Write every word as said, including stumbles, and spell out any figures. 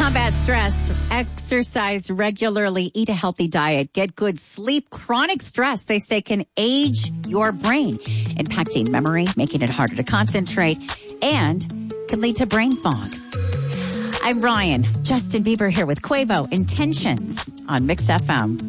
combat stress, exercise regularly, eat a healthy diet, get good sleep. Chronic stress, they say, can age your brain, impacting memory, making it harder to concentrate, and can lead to brain fog. I'm Ryan. Justin Bieber here with Quavo, Intentions on Mix F M.